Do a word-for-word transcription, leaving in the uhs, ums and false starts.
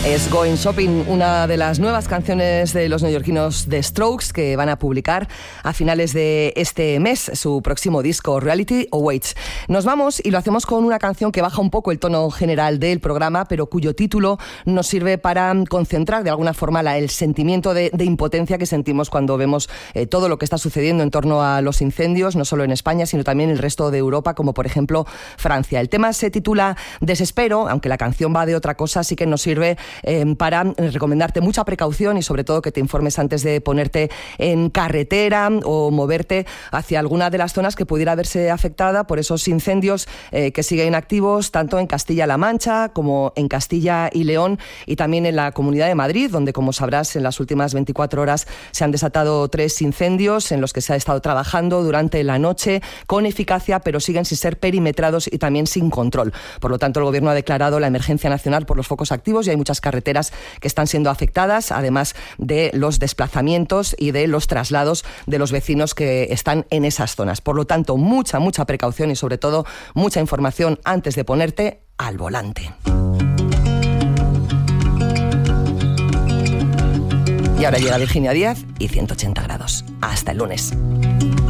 Es Going Shopping, una de las nuevas canciones de los neoyorquinos The Strokes, que van a publicar a finales de este mes su próximo disco, Reality Awaits. Nos vamos y lo hacemos con una canción que baja un poco el tono general del programa, pero cuyo título nos sirve para concentrar de alguna forma la, el sentimiento de, de impotencia que sentimos cuando vemos eh, todo lo que está sucediendo en torno a los incendios, no solo en España, sino también en el resto de Europa, como por ejemplo Francia. El tema se titula Desespero, aunque la canción va de otra cosa, sí que nos sirve Eh, para recomendarte mucha precaución y sobre todo que te informes antes de ponerte en carretera o moverte hacia alguna de las zonas que pudiera verse afectada por esos incendios eh, que siguen activos tanto en Castilla-La Mancha como en Castilla y León y también en la Comunidad de Madrid, donde, como sabrás, en las últimas veinticuatro horas se han desatado tres incendios en los que se ha estado trabajando durante la noche con eficacia, pero siguen sin ser perimetrados y también sin control. Por lo tanto, el Gobierno ha declarado la emergencia nacional por los focos activos y hay muchas carreteras que están siendo afectadas, además de los desplazamientos y de los traslados de los vecinos que están en esas zonas. Por lo tanto, mucha, mucha precaución y sobre todo mucha información antes de ponerte al volante. Y ahora llega Virginia Díaz y ciento ochenta grados. Hasta el lunes.